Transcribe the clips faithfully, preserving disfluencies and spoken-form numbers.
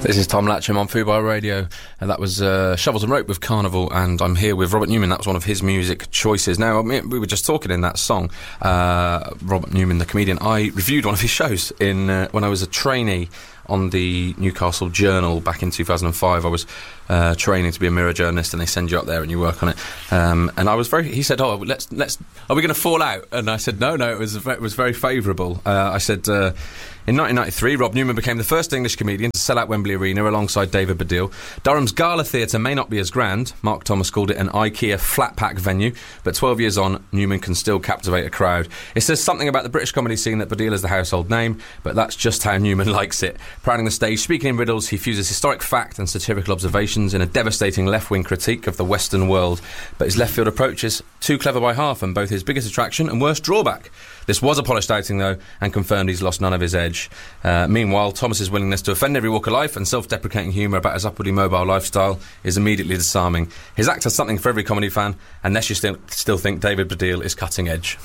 This is Tom Latcham on Fubar Radio, and that was uh, Shovels and Rope with Carnival, and I'm here with Robert Newman. That was one of his music choices. Now, I mean, we were just talking in that song, uh, Robert Newman, the comedian. I reviewed one of his shows in uh, when I was a trainee on the Newcastle Journal back in two thousand five. I was uh, training to be a Mirror journalist, and they send you up there and you work on it. Um, and I was very. He said, "Oh, let's let's. Are we going to fall out?" And I said, "No, no. It was it was very favourable." Uh, I said. Uh, In nineteen ninety-three, Rob Newman became the first English comedian to sell out Wembley Arena alongside David Baddiel. Durham's Gala Theatre may not be as grand. Mark Thomas called it an IKEA flat-pack venue, but twelve years on, Newman can still captivate a crowd. It says something about the British comedy scene that Baddiel is the household name, but that's just how Newman likes it. Crowding the stage, speaking in riddles, he fuses historic fact and satirical observations in a devastating left-wing critique of the Western world. But his left-field approach is too clever by half, and both his biggest attraction and worst drawback. This was a polished outing, though, and confirmed he's lost none of his edge. Uh, meanwhile, Thomas's willingness to offend every walk of life and self-deprecating humour about his upwardly mobile lifestyle is immediately disarming. His act has something for every comedy fan, unless you still, still think David Baddiel is cutting edge.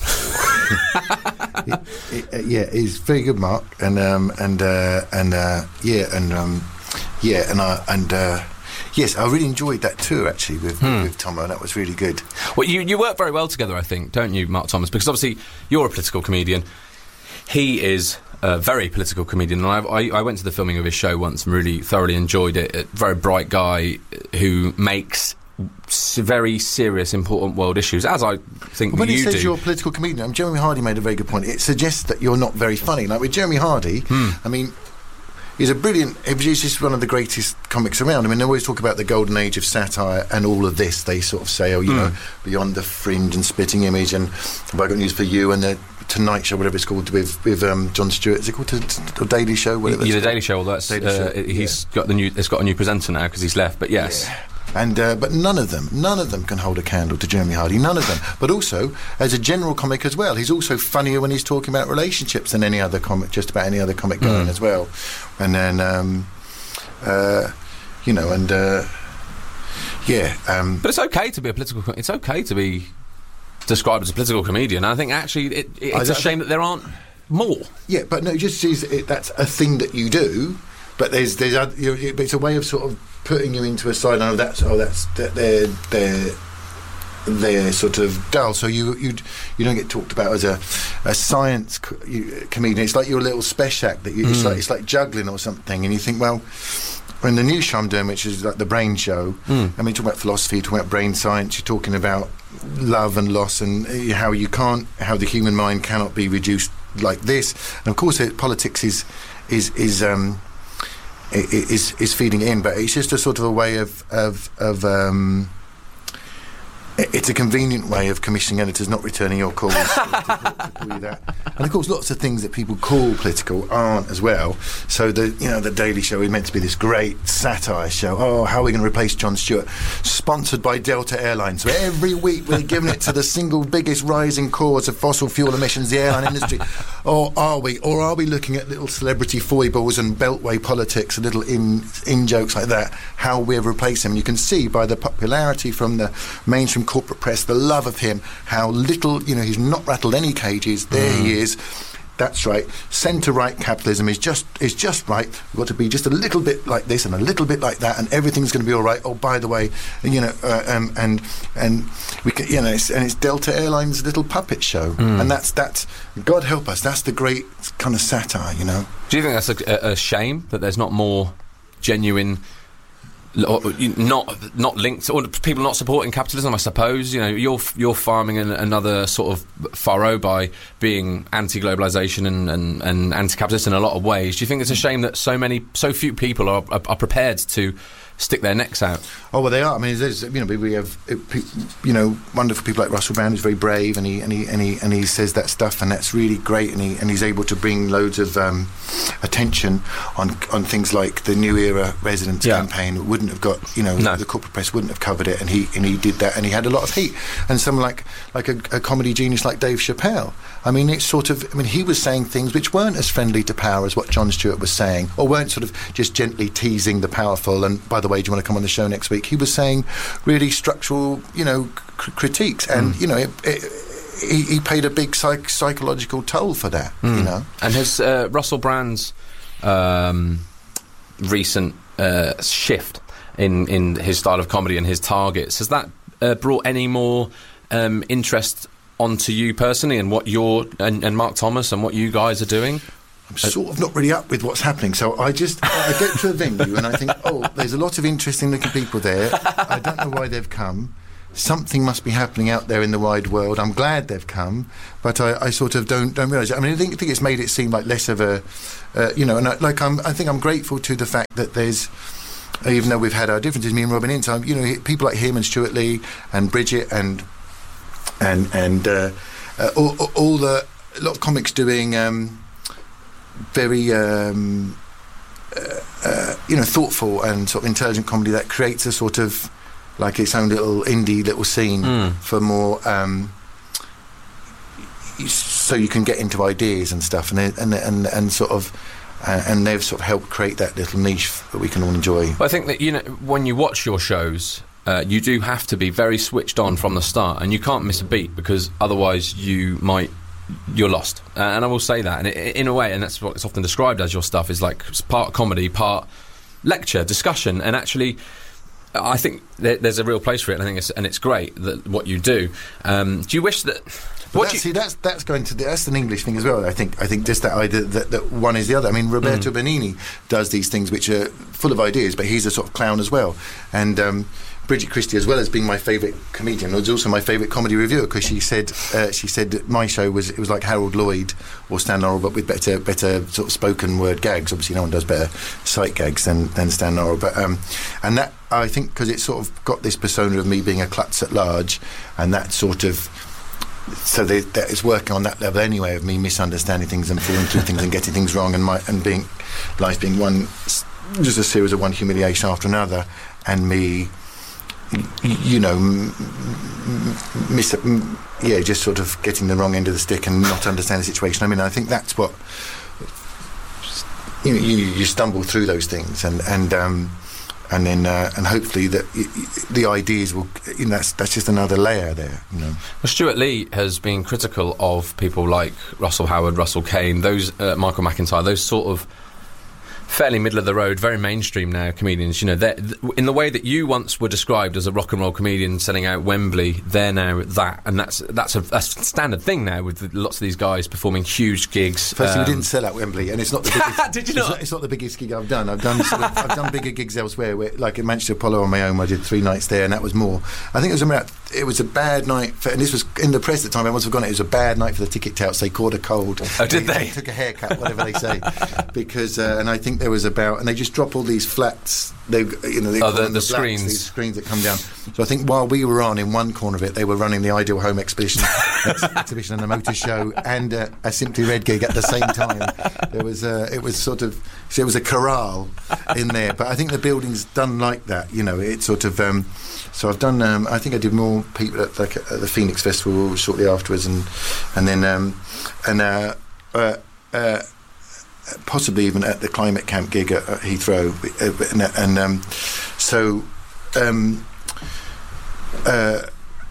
it, it, uh, yeah, he's very good, Mark, and um, and uh, and uh, yeah, and um, yeah, and uh, and. Uh, Yes, I really enjoyed that tour, actually, with, hmm. with Tomo. That was really good. Well, you, you work very well together, I think, don't you, Mark Thomas? Because obviously you're a political comedian. He is a very political comedian. And I, I, I went to the filming of his show once and really thoroughly enjoyed it. A very bright guy who makes very serious, important world issues, as I think well, when you he says do. You're a political comedian, um, Jeremy Hardy made a very good point. It suggests that you're not very funny. Like with Jeremy Hardy, hmm. I mean... He's a brilliant... He's just one of the greatest comics around. I mean, they always talk about the golden age of satire and all of this. They sort of say, oh, you mm. know, Beyond the Fringe and Spitting Image and Have I Got News for You and the Tonight Show, whatever it's called, with with um, Jon Stewart. Is it called the Daily Show? Whatever yeah, the Daily Show. Well, that's Daily uh, Show. He's yeah. got the new. It's got a new presenter now because he's left. But yes. Yeah. And uh, but none of them, none of them can hold a candle to Jeremy Hardy. None of them. But also, as a general comic as well, he's also funnier when he's talking about relationships than any other comic, just about any other comic going mm. as well. And then, um, uh, you know, and uh, yeah. Um, but it's okay to be a political. It's okay to be described as a political comedian. I think actually it, it, it's I, a shame that there aren't more. Yeah, but no, it just is it, that's a thing that you do. But there's there's other, you know, it's a way of sort of putting you into a side. Oh, that's oh, that's that they're they're they're sort of dull. So you you you don't get talked about as a a science co- you, comedian. It's like your little special act that you, mm. it's like it's like juggling or something. And you think, well, in the new show I'm doing, which is like the Brain Show. Mm. I mean, you talk about philosophy, you talk about brain science. You're talking about love and loss and how you can't, how the human mind cannot be reduced like this. And of course, it, politics is is is. Um, Is is feeding in, but it's just a sort of a way of of of. Um, it's a convenient way of commissioning editors not returning your calls to, to, to call you that. And of course, lots of things that people call political aren't as well. So the you know the Daily Show is meant to be this great satire show. Oh, how are we going to replace Jon Stewart? Sponsored by Delta Airlines. So every week we're giving it to the single biggest rising cause of fossil fuel emissions, the airline industry. Or are we? Or are we looking at little celebrity foibles and beltway politics, and little in in jokes like that? How we're replacing him? You can see by the popularity from the mainstream corporate press, the love of him, how little, you know, he's not rattled any cages. There mm. he is. That's right. Centre-right capitalism is just is just right. We've got to be just a little bit like this and a little bit like that, and everything's going to be all right. Oh, by the way, you know, uh, um, and and we can, you know, it's, and it's Delta Airlines' little puppet show, mm. and that's that's God help us. That's the great kind of satire, you know. Do you think that's a, a shame that there's not more genuine? Not not linked, or people not supporting capitalism. I suppose you know you're you're farming an, another sort of furrow by being anti-globalisation and, and, and anti-capitalist in a lot of ways. Do you think it's a shame that so many, so few people are are, are prepared to stick their necks out? Oh well, they are. I mean, there's, you know, we have you know wonderful people like Russell Brand, who's very brave, and he and he and he and he says that stuff, and that's really great, and he and he's able to bring loads of um, attention on on things like the New Era residents yeah. campaign. Wouldn't have got, you know, no. the corporate press wouldn't have covered it, and he and he did that, and he had a lot of heat. And someone like like a, a comedy genius like Dave Chappelle, I mean, it's sort of, I mean, he was saying things which weren't as friendly to power as what Jon Stewart was saying, or weren't sort of just gently teasing the powerful. And by the way, do you want to come on the show next week? He was saying really structural, you know, c- critiques, and mm. you know, it, it, he, he paid a big psych- psychological toll for that. Mm. You know, and has uh, Russell Brand's um, recent uh, shift in, in his style of comedy and his targets. Has that uh, brought any more um, interest onto you personally and what you're and, and Mark Thomas and what you guys are doing? I'm sort of not really up with what's happening, so I just I get to a venue and I think, oh, there's a lot of interesting looking people there. I don't know why they've come. Something must be happening out there in the wide world. I'm glad they've come, but I, I sort of don't don't realise it. I mean, I think, I think it's made it seem like less of a, uh, you know, and I, like I'm, I think I'm grateful to the fact that there's, even though we've had our differences, me and Robin Ince, you know, people like him and Stuart Lee and Bridget and and and uh, uh, all, all the a lot of comics doing um, very. Um, uh, uh, you know, thoughtful and sort of intelligent comedy that creates a sort of like its own little indie little scene mm. for more um, so you can get into ideas and stuff and and and, and sort of uh, and they've sort of helped create that little niche that we can all enjoy. Well, I think that, you know, when you watch your shows, uh, you do have to be very switched on from the start, and you can't miss a beat because otherwise you might you're lost. Uh, and I will say that, and it, in a way, and that's what it's often described as, your stuff is like part comedy, part lecture, discussion, and actually I think there, there's a real place for it, and I think it's, and it's great that what you do. Um, do you wish that? What that's, you, see, that's that's going to the, that's an English thing as well. I think I think just that idea that, that one is the other. I mean, Roberto mm. Benigni does these things which are full of ideas, but he's a sort of clown as well. And um, Bridget Christie, as well as being my favourite comedian, was also my favourite comedy reviewer because she said uh, she said that my show was it was like Harold Lloyd or Stan Laurel, but with better better sort of spoken word gags. Obviously, no one does better sight gags than than Stan Laurel, but um, and that I think because it's sort of got this persona of me being a klutz at large, and that sort of. So they, that it's working on that level anyway of me misunderstanding things and falling through things and getting things wrong and my and being life being one just a series of one humiliation after another and me you know miss yeah just sort of getting the wrong end of the stick and not understanding the situation. I mean, I think that's what you know, you, you stumble through those things and and um and then uh, and hopefully that y- y- the ideas will, you know, that's that's just another layer there, you know. Well, Stuart Lee has been critical of people like Russell Howard, Russell Kane, those uh, Michael McIntyre, those sort of fairly middle of the road, very mainstream now comedians. You know, they're, th- in the way that you once were described as a rock and roll comedian selling out Wembley, they're now that, and that's that's a, a standard thing now with lots of these guys performing huge gigs. Firstly, um, we didn't sell out Wembley, and it's not the biggest. Did you not? It's not, it's not the biggest gig I've done. I've done sort of, I've done bigger gigs elsewhere, where, like at Manchester Apollo on my own. I did three nights there, and that was more. I think it was about. It was a bad night, for, and this was in the press at the time. I must have gone. It was a bad night for the ticket touts. They caught a cold. Oh, did they? they? Took a haircut, whatever they say, because uh, and I think there was about, and they just drop all these flats. They, you know, they oh, the, the, the screens, blacks, these screens that come down. So I think while we were on in one corner of it, they were running the Ideal Home exhibition, ex- exhibition and the motor show, and uh, a Simply Red gig at the same time. There was, uh, it was sort of, so it was a corral in there. But I think the building's done like that. You know, it's sort of. Um, so I've done. Um, I think I did more people at, like, at the Phoenix Festival shortly afterwards, and and then um, and. Uh, uh, uh, possibly even at the Climate Camp gig at, at Heathrow, and, and um, so um, uh,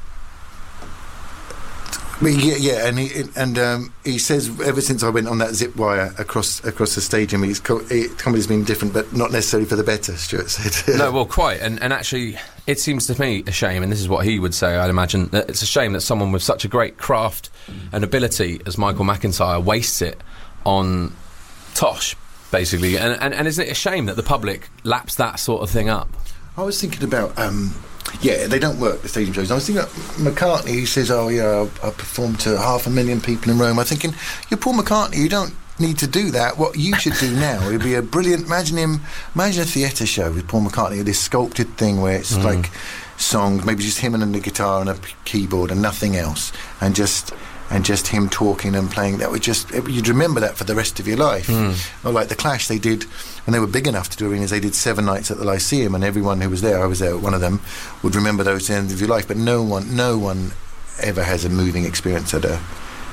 yeah, yeah, and he and um, he says ever since I went on that zip wire across across the stadium, he's co- it, comedy's been different, but not necessarily for the better. Stuart said. No, well, quite, and and actually, it seems to me a shame, and this is what he would say. I'd imagine that it's a shame that someone with such a great craft and ability as Michael McIntyre wastes it on tosh, basically, and, and and isn't it a shame that the public laps that sort of thing up? I was thinking about, um, yeah, they don't work, the stadium shows. I was thinking about McCartney, he says, oh yeah, I, I performed to half a million people in Rome. I'm thinking, you're Paul McCartney, you don't need to do that. What you should do now would be a brilliant, imagine him, imagine a theatre show with Paul McCartney, this sculpted thing where it's mm. like songs, maybe just him and the guitar and a p- keyboard and nothing else, and just... and just him talking and playing. That would just, you'd remember that for the rest of your life. Mm. Or like the Clash, they did, when they were big enough to do arenas, they did seven nights at the Lyceum, and everyone who was there, I was there, one of them, would remember those at the end of your life. But no one, no one ever has a moving experience at a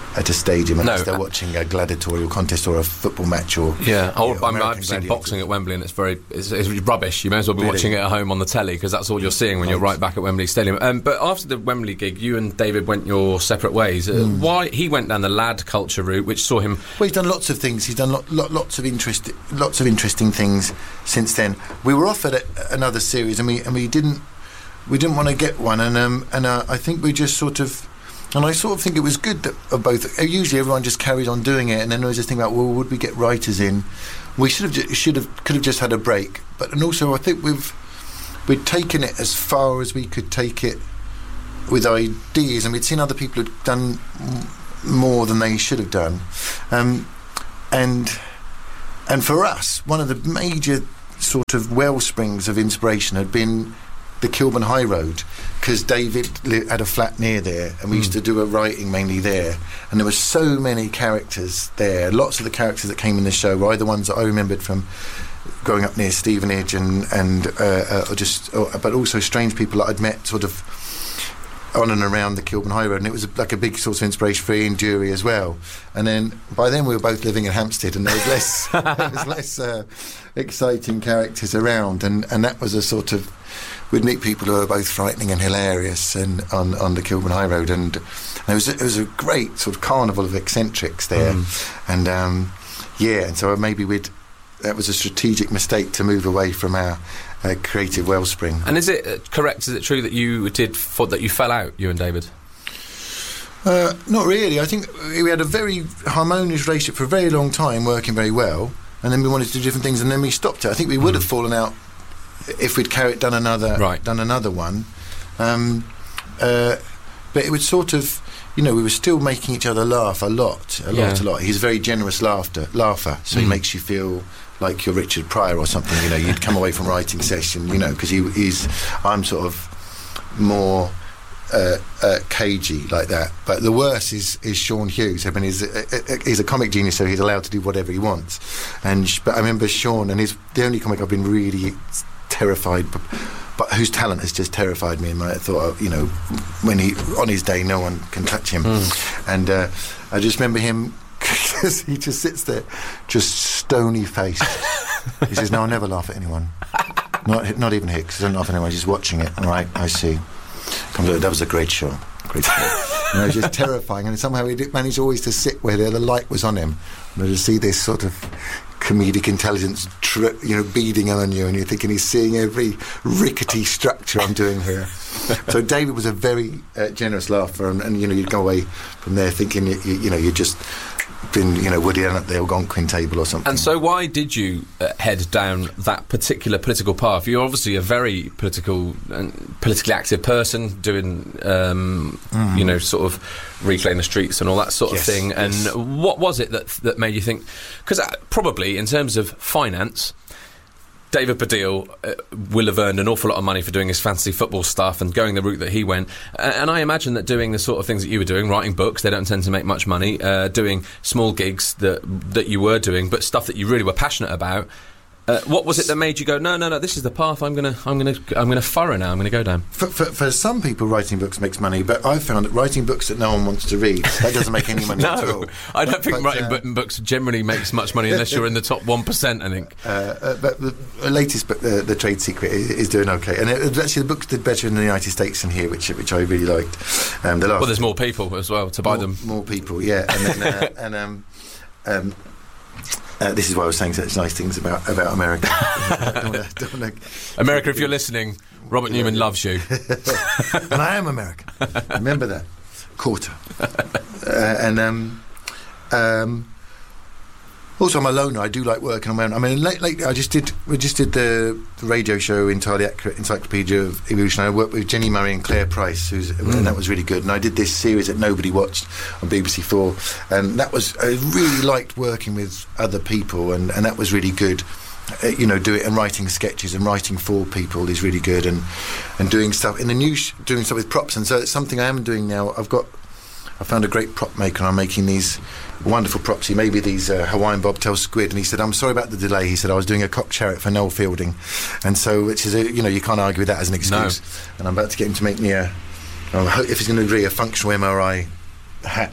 at a stadium unless No, they're uh, watching a gladiatorial contest or a football match or Yeah, you or, know, I mean, American I've seen Gladiators. boxing at Wembley, and it's very it's, it's rubbish. You may as well be Really? watching it at home on the telly, because that's all you're seeing when you're right back at Wembley Stadium. Um, but after the Wembley gig, you and David went your separate ways. Uh, Mm. Why he went down the lad culture route, which saw him. Well, he's done lots of things. He's done lot, lot, lots of interest, lots of interesting things since then. We were offered a, another series, and we and we didn't we didn't want to get one, and um, and uh, I think we just sort of. And I sort of think it was good that uh, both. Uh, usually, everyone just carried on doing it, and then there was this thing about, well, would we get writers in? We should have, ju- should have, could have just had a break. But and also, I think we've we'd taken it as far as we could take it with ideas, and we'd seen other people who'd done m- more than they should have done, um, and and for us, one of the major sort of well springs of inspiration had been the Kilburn High Road, because David li- had a flat near there, and we Mm. used to do a writing mainly there, and there were so many characters there. Lots of the characters that came in the show were either ones that I remembered from growing up near Stevenage, and and uh, uh, or just, or, but also strange people that I'd met sort of on and around the Kilburn High Road, and it was like a big source of inspiration for Ian Dury as well. And then by then we were both living in Hampstead, and there was less there was less uh, exciting characters around, and and that was a sort of, we'd meet people who were both frightening and hilarious, and on, on the Kilburn High Road, and, and it was a, it was a great sort of carnival of eccentrics there, Mm. and um, yeah, and so maybe we'd that was a strategic mistake to move away from our uh, creative wellspring. And is it uh, correct? Is it true that you did for, that you fell out, you and David? Uh, not really. I think we had a very harmonious relationship for a very long time, working very well, and then we wanted to do different things, and then we stopped it. I think we would Mm. have fallen out if we'd carried done another Right. done another one, um, uh, but it would sort of, you know, we were still making each other laugh a lot, a lot, Yeah. a lot. He's a very generous laughter laugher, so Mm. he makes you feel like you're Richard Pryor or something. You know, you'd come away from writing session, you know, because he, he's I'm sort of more uh, uh, cagey like that. But the worst is is Sean Hughes. I mean, he's a, a, he's a comic genius, so he's allowed to do whatever he wants. And sh- but I remember Sean, and he's the only comic I've been really terrified, but, but whose talent has just terrified me. And I thought, you know, when he on his day, no one can touch him. Mm. And uh, I just remember him. Because he just sits there, just stony faced. He says, "No, I never laugh at anyone. Not, not even Hicks. I don't laugh at anyone. Just watching it. All right, I see. Comes out, that was a great show. Great show." And it was just terrifying. And somehow he did manage always to sit where the, the light was on him, and to see this sort of comedic intelligence, tri- you know, beading on you, and you're thinking he's seeing every rickety structure I'm doing here. So David was a very uh, generous laugher, and, and you know, you'd go away from there thinking, you, you, you know, you'd just been, you know, Woody Allen at the Algonquin table or something. And so why did you uh, head down that particular political path? You're obviously a very political and politically active person, doing, um, Mm. you know, sort of reclaim the streets and all that sort Yes, of thing. And yes. what was it that that made you think? Because uh, probably in terms of finance, David Baddiel uh, will have earned an awful lot of money for doing his fantasy football stuff and going the route that he went. Uh, and I imagine that doing the sort of things that you were doing, writing books, they don't tend to make much money, uh, doing small gigs that that you were doing, but stuff that you really were passionate about. Uh, what was it that made you go, no, no, no, this is the path I'm gonna, I'm gonna, I'm gonna furrow now. I'm gonna go down. For, for, for some people, writing books makes money, but I've found that writing books that no one wants to read, that doesn't make any money at all. No, I don't But- think but, writing uh, bu- books generally makes much money unless you're in the top one percent. I think. Uh, uh, but the, the latest book, uh, The Trade Secret, is, is doing okay. And it, actually, the books did better in the United States than here, which which I really liked. Um, the last Well, there's more people as well to buy more, them. More people, yeah. And, then, uh, and um, um, uh, this is why I was saying such nice things about, about America. don't wanna, don't wanna America, if you're listening, Robert Newman loves you. and I am American. Remember that. Quarter. Uh, and um, um, also, I'm a loner. I do like working on my own. I mean, late, lately, I just did. We just did the, the radio show, Entirely Accurate Encyclopedia of Evolution. I worked with Jenny Murray and Claire Price, who's, Mm. and that was really good. And I did this series that nobody watched on B B C Four, and that was. I really liked working with other people, and, and that was really good. Uh, you know, do it and writing sketches and writing for people is really good, and and doing stuff in the new sh- doing stuff with props. And so it's something I am doing now. I've got. I found a great prop maker, and I'm making these wonderful props. He made me these uh, Hawaiian bobtail squid, and he said, "I'm sorry about the delay." He said, "I was doing a cock chariot for Noel Fielding," and so which is a, you know, you can't argue with that as an excuse. No. And I'm about to get him to make me a, oh, if he's going to agree, a functional M R I hat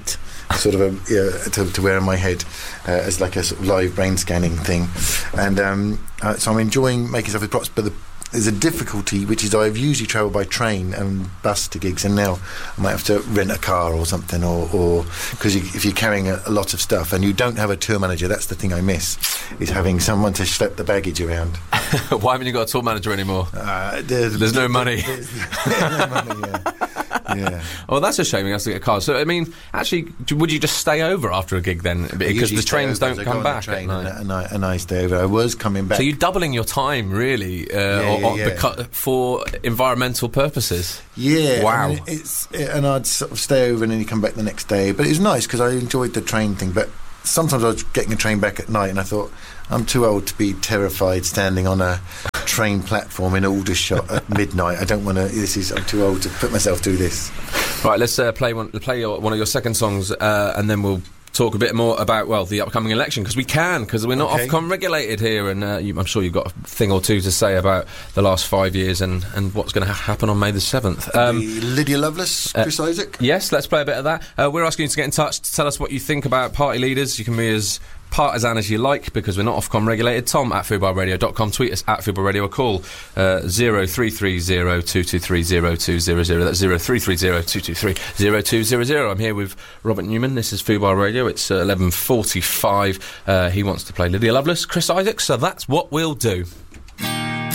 sort of a yeah, to, to wear on my head uh, as like a sort of live brain scanning thing, and um, uh, so I'm enjoying making stuff with props. But the, there's a difficulty, which is I've usually travelled by train and bus to gigs, and now I might have to rent a car or something, or because you, if you're carrying a, a lot of stuff and you don't have a tour manager, that's the thing I miss, is having someone to schlepp the baggage around. Why haven't you got a tour manager anymore? Uh, there's, there's no money. There's, there's no money, yeah. Yeah. Oh, that's a shame. You have to get a car. So, I mean, actually, would you just stay over after a gig then? Because the trains don't come back. Train at night. And, I, and I stay over. I was coming back. So you're doubling your time, really, uh, yeah, yeah, or, yeah. Beca- for environmental purposes. Yeah. Wow. I mean, it's it, and I'd sort of stay over and then you come back the next day. But it was nice because I enjoyed the train thing. But sometimes I was getting a train back at night, and I thought, I'm too old to be terrified standing on a train platform in Aldershot at midnight. I don't want to. This is. I'm too old to put myself through this. Right, let's uh, play one. Play your, one of your second songs, uh, and then we'll talk a bit more about well the upcoming election, because we can, because we're not okay. Ofcom regulated here, and uh, you, I'm sure you've got a thing or two to say about the last five years and, and what's going to ha- happen on May the seventh. Um, the Lydia Lovelace, Chris uh, Isaac. Yes, let's play a bit of that. Uh, we're asking you to get in touch to tell us what you think about party leaders. You can be as partisan as you like, because we're not Ofcom regulated. Tom at fubar radio dot com, tweet us at fubar radio, or call uh, zero three three zero two two three zero two zero zero. That's zero three three zero two two three zero two zero zero. I'm here with Robert Newman. This is Fubar Radio. It's uh, eleven forty-five. Uh, he wants to play Lydia Lovelace, Chris Isaac, so that's what we'll do.